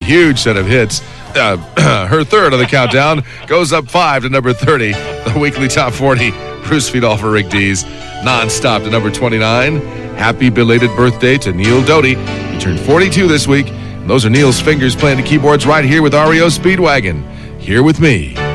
huge set of hits. Her third on the countdown goes up 5 to number 30. The weekly top 40, Bruce Fiedolfer, Rick Dees, nonstop to number 29. Happy belated birthday to Neil Doty. He turned 42 this week. And those are Neil's fingers playing the keyboards right here with REO Speedwagon. Here with me.